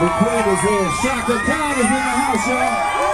The queen is here. Chaka Khan is in the house, y'all.